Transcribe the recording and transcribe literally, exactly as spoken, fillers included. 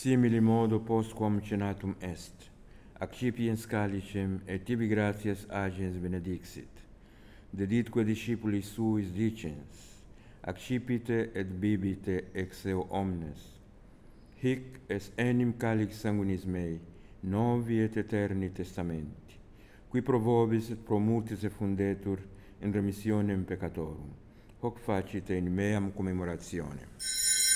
simili modo postquam cenatum est, accipiens calicem et tibi gratias agens benedixit. Deditque discipulis suis dicens, accipite et bibite ex eo omnes. Hic est enim calix sanguinis mei, novi et eterni testamenti, qui pro vobis et pro multis effundetur in remissionem peccatorum. Hoc facite in meam commemorationem.